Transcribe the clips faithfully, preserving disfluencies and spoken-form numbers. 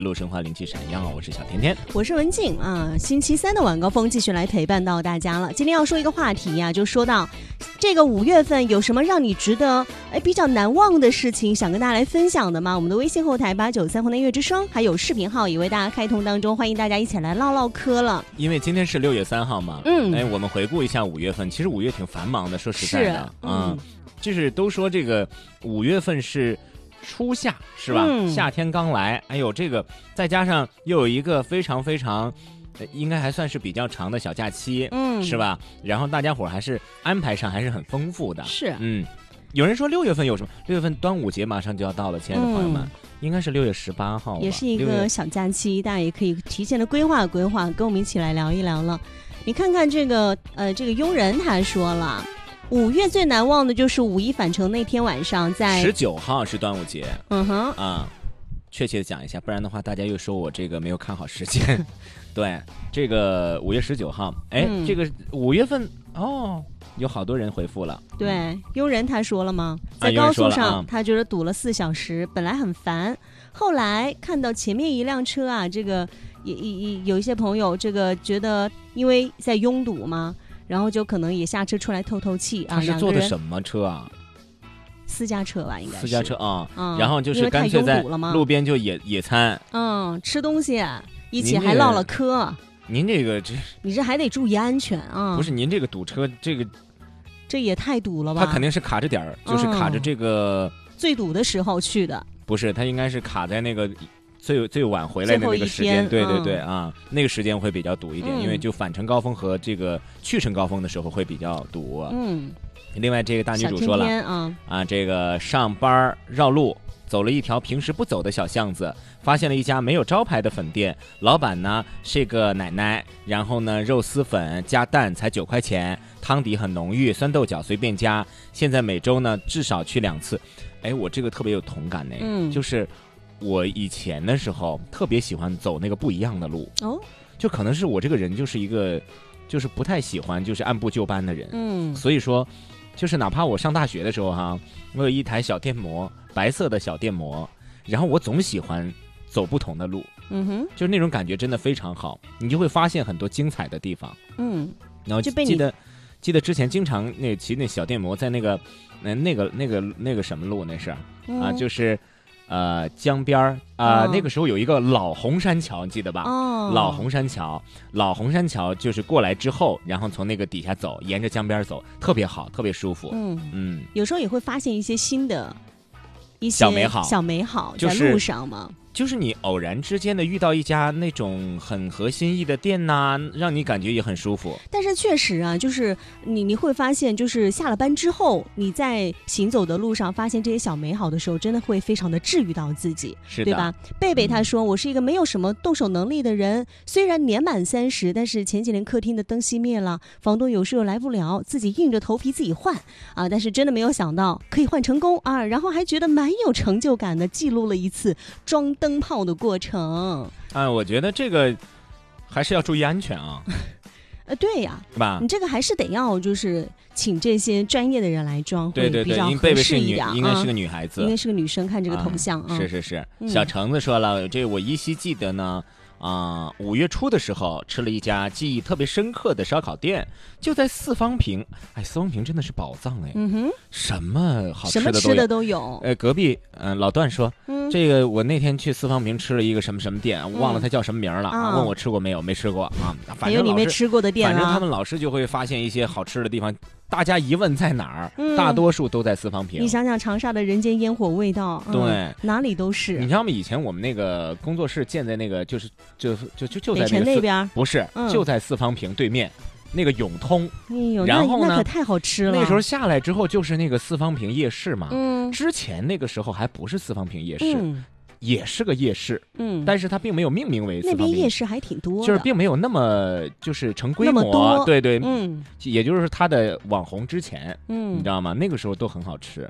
陆生花灵气闪耀，我是小甜甜， 我是文静啊。星期三的晚高峰继续来陪伴到大家了。今天要说一个话题呀、啊，就说到这个五月份有什么让你值得哎比较难忘的事情，想跟大家来分享的吗？我们的微信后台八九三湖南音乐之声，还有视频号也为大家开通当中，欢迎大家一起来唠唠嗑了。 因为今天是六月三号嘛， 嗯， 哎，我们回顾一下五月份，其实五月挺繁忙的，说实在的， 是嗯，就是都说这个五月份是初夏是吧、嗯、夏天刚来，哎呦这个再加上又有一个非常非常应该还算是比较长的小假期，嗯，是吧？然后大家伙还是安排上还是很丰富的， 是， 嗯。有人说六月份有什么？六月份端午节马上就要到了，亲爱的朋友们，嗯、应该是六月十八号吧， 也是一个小假期，大家也可以提前的规划规划，跟我们一起来聊一聊了。你看看这个呃，这个佣人他说了。五月最难忘的就是五一返程那天晚上，在十九号是端午节， 嗯哼啊，确切的讲一下，不然的话大家又说我这个没有看好时间。对，这个五月十九号，哎、嗯，这个五月份哦，有好多人回复了。 对，佣人他说了吗？在高速上，啊、他觉得堵了四小时，本来很烦，后来看到前面一辆车啊，这个也也有一些朋友这个觉得因为在拥堵嘛。然后就可能也下车出来透透气啊。 他是坐的什么车啊？ 私家车吧，应该是私家车啊、 嗯。 然后就是干脆在路边就野野餐， 嗯，吃东西，一起还唠了嗑。 您这个这， 你这还得注意安全啊！ 不是您这个堵车，这个这也太堵了吧？ 他肯定是卡着点儿，就是卡着这个、 嗯、最堵的时候去的。 不是，他应该是卡在那个。最最晚回来的那个时间，对对对、嗯、啊，那个时间会比较堵一点、嗯，因为就返程高峰和这个去程高峰的时候会比较堵。嗯，另外这个大女主说了， 天天啊, 啊，这个上班绕路走了一条平时不走的小巷子，发现了一家没有招牌的粉店，老板呢是个奶奶，然后呢肉丝粉加蛋才九块钱，汤底很浓郁，酸豆角随便加。现在每周呢至少去两次，哎，我这个特别有同感呢，嗯，就是。我以前的时候特别喜欢走那个不一样的路哦，就可能是我这个人就是一个就是不太喜欢就是按部就班的人，嗯，所以说就是哪怕我上大学的时候哈，我有一台小电摩，白色的小电摩，然后我总喜欢走不同的路，嗯哼，就是那种感觉真的非常好，你就会发现很多精彩的地方，嗯，然后记得记得之前经常那骑那小电摩在那个那那个那个那个什么路那是、嗯、啊，就是。呃，江边儿啊、呃哦，那个时候有一个老红山桥，你记得吧？哦，老红山桥，老红山桥就是过来之后，然后从那个底下走，沿着江边走，特别好，特别舒服。嗯嗯， 有时候也会发现一些新的一些小美好， 小美好在路上嘛。就是就是你偶然之间的遇到一家那种很合心意的店呐、啊，让你感觉也很舒服。 但是确实啊，就是你你会发现，就是下了班之后，你在行走的路上发现这些小美好的时候，真的会非常的治愈到自己， 是的， 对吧？贝贝他说、嗯，我是一个没有什么动手能力的人，虽然年满三十，但是前几年客厅的灯熄灭了，房东有时又来不了，自己硬着头皮自己换啊，但是真的没有想到可以换成功啊，然后还觉得蛮有成就感的，记录了一次装灯泡的过程啊，我觉得这个还是要注意安全啊。 呃，对呀， 是吧？ 你这个还是得要就是请这些专业的人来装， 对对对， 会比较合适一点。 应该是个女孩子， 应该是个女生，看这个头像啊。 是是是，小橙子说了，这我依稀记得呢。啊、呃，五月初的时候吃了一家记忆特别深刻的烧烤店，就在四方坪。哎，四方坪真的是宝藏哎，嗯哼，什么好吃的都有， 什么吃的都有。 呃，隔壁嗯、呃、老段说、嗯，这个我那天去四方坪吃了一个什么什么店，嗯、忘了它叫什么名了、嗯、啊，问我吃过没有，没吃过啊。反正你没吃过的店、啊， 反正他们老是就会发现一些好吃的地方。大家一问在哪儿、嗯，大多数都在四方坪。 你想想长沙的人间烟火味道， 对、 嗯，哪里都是。 你知道吗？以前我们那个工作室建在那个就是就就就就在那个那边， 不是、嗯，就在四方坪对面那个永通。 哎呦， 然后呢， 那可太好吃了。 那时候下来之后就是那个四方坪夜市嘛。嗯，之前那个时候还不是四方坪夜市。嗯，也是个夜市，嗯，但是它并没有命名为四方坪。 那边夜市还挺多的， 就是并没有那么就是成规模，对对， 嗯， 也就是它的网红之前，嗯，你知道吗？那个时候都很好吃。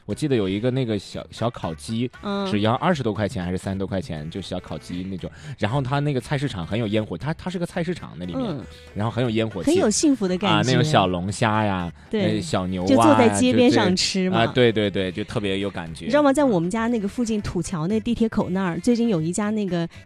我记得有一个那个小小烤鸡， 嗯， 只要二十多块钱还是三十多块钱，就小烤鸡那种。然后它那个菜市场很有烟火，它它是个菜市场那里面， 嗯、 然后很有烟火气， 很有幸福的感觉啊，那种小龙虾呀， 对， 小牛蛙就坐在街边上吃嘛， 啊，对对对，就特别有感觉。 你知道吗？在我们家那个附近土桥那地铁口那儿，最近有一家那个